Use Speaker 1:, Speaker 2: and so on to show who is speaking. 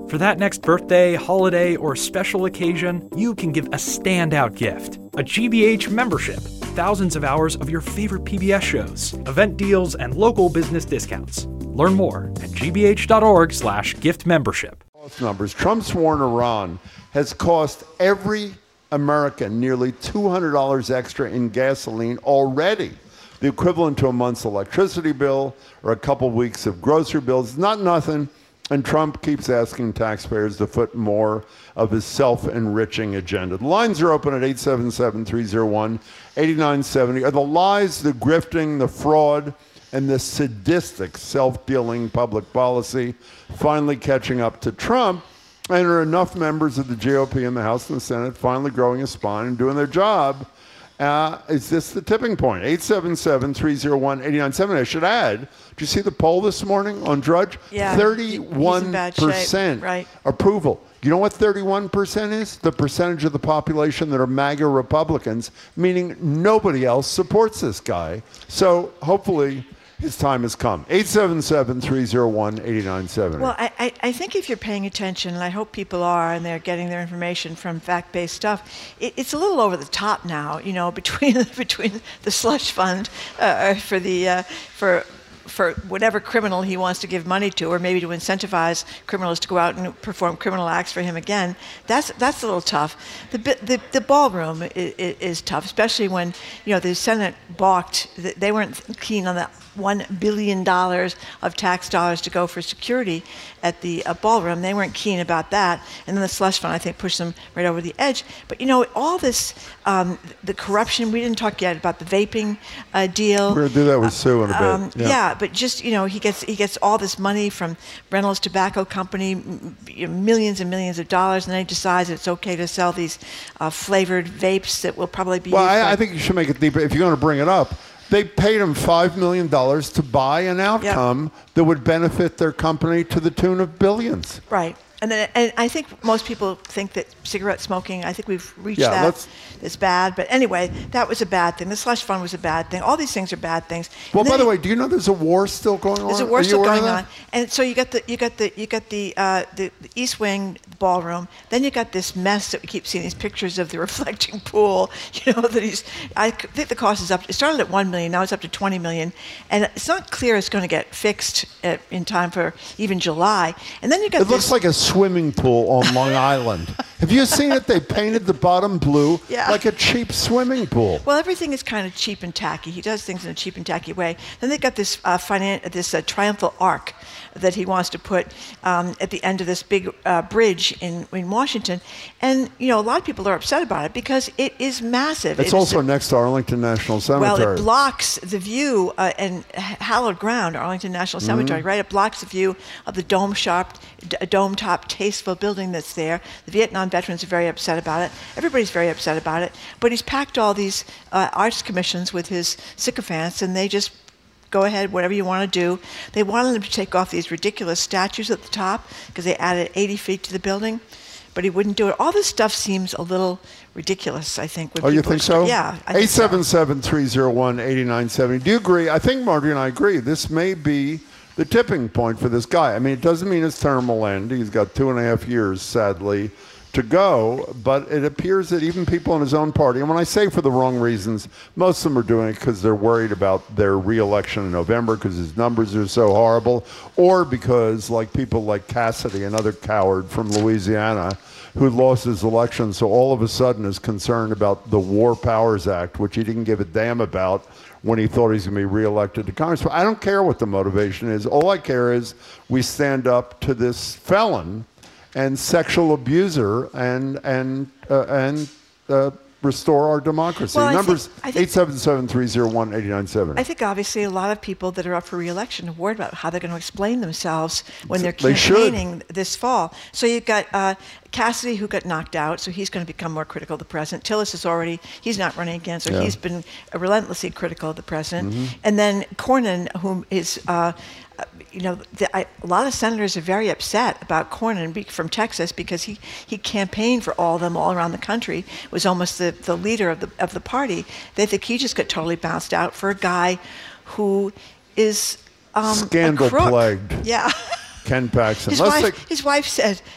Speaker 1: For that next birthday, holiday, or special occasion, you can give a standout gift. A GBH membership. Thousands of hours of your favorite PBS shows, event deals, and local business discounts. Learn more at gbh.org/gift membership.
Speaker 2: Numbers. Trump's war in Iran has cost every American nearly $200 extra in gasoline already. The equivalent to a month's electricity bill or a couple weeks of grocery bills. Not nothing. And Trump keeps asking taxpayers to foot more of his self-enriching agenda. The lines are open at 877-301-8970. Are the lies, the grifting, the fraud, and the sadistic self-dealing public policy finally catching up to Trump? And are enough members of the GOP in the House and the Senate finally growing a spine and doing their job? Is this the tipping point? 877-301-8970. I should add, did you see the poll this morning on Drudge?
Speaker 3: Yeah,
Speaker 2: 31%
Speaker 3: right.
Speaker 2: approval. You know what 31% is? The percentage of the population that are MAGA Republicans, meaning nobody else supports this guy. So hopefully his time has come. 877-301-8970.
Speaker 3: Well, I think if you're paying attention, and I hope people are, and they're getting their information from fact-based stuff, it's a little over the top now, you know, between the slush fund for whatever criminal he wants to give money to, or maybe to incentivize criminals to go out and perform criminal acts for him again. That's a little tough. The ballroom is tough, especially when, you know, the Senate balked. They weren't keen on that $1 billion of tax dollars to go for security at the ballroom. They weren't keen about that. And then the slush fund, I think, pushed them right over the edge. But, you know, all this, the corruption, we didn't talk yet about the vaping deal.
Speaker 2: We're going to do that with Sue in a bit.
Speaker 3: Yeah, but just, you know, he gets all this money from Reynolds Tobacco Company, millions and millions of dollars, and then he decides it's okay to sell these flavored vapes that will probably be used.
Speaker 2: I think you should make it deeper. If you're going to bring it up, they paid him $5 million to buy an outcome that would benefit their company to the tune of billions.
Speaker 3: Right. And I think most people think that cigarette smoking, I think we've reached it's bad. But anyway, that was a bad thing. The slush fund was a bad thing. All these things are bad things.
Speaker 2: Well, by the way, do you know there's a war still going on?
Speaker 3: There's a war still going on. And so you got the East Wing ballroom. Then you got this mess that we keep seeing, these pictures of the reflecting pool. You know, I think the cost is up. It started at $1 million. Now it's up to $20 million. And it's not clear it's going to get fixed in time for even July. And then you got
Speaker 2: looks like a swimming pool on Long Island. Have you seen it? They painted the bottom blue like a cheap swimming pool.
Speaker 3: Well, everything is kind of cheap and tacky. He does things in a cheap and tacky way. Then they got this triumphal arc that he wants to put at the end of this big bridge in Washington. And, you know, a lot of people are upset about it because it is massive.
Speaker 2: It's also next to Arlington National Cemetery.
Speaker 3: Well, it blocks the view and hallowed ground, Arlington National Cemetery, right? It blocks the view of the dome-top, tasteful building that's there. The Vietnam veterans are very upset about it. Everybody's very upset about it. But he's packed all these arts commissions with his sycophants, and they just go ahead, whatever you want to do. They wanted him to take off these ridiculous statues at the top because they added 80 feet to the building, but he wouldn't do it. All this stuff seems a little ridiculous, I think.
Speaker 2: You think so?
Speaker 3: Yeah.
Speaker 2: 877-301-8970. Do you agree? I think Marty and I agree. This may be the tipping point for this guy. I mean, it doesn't mean his term will end. He's got 2.5 years, sadly, to go, but it appears that even people in his own party, and when I say for the wrong reasons, most of them are doing it because they're worried about their re-election in November because his numbers are so horrible, or because like people like Cassidy, another coward from Louisiana, who lost his election, so all of a sudden is concerned about the War Powers Act, which he didn't give a damn about when he thought he's going to be re-elected to Congress. But I don't care what the motivation is. All I care is we stand up to this felon and sexual abuser and restore our democracy.
Speaker 3: Well,
Speaker 2: Numbers 877-301-8970.
Speaker 3: I think obviously a lot of people that are up for re-election are worried about how they're going to explain themselves when they're campaigning this fall. So you've got Cassidy, who got knocked out, so he's going to become more critical of the president. Tillis he's not running again, so he's been relentlessly critical of the president. Mm-hmm. And then Cornyn, whom is... a lot of senators are very upset about Cornyn from Texas because he campaigned for all of them all around the country, was almost the leader of the party. They think he just got totally bounced out for a guy who is
Speaker 2: scandal-plagued.
Speaker 3: Yeah.
Speaker 2: Ken Paxton.
Speaker 3: His wife said,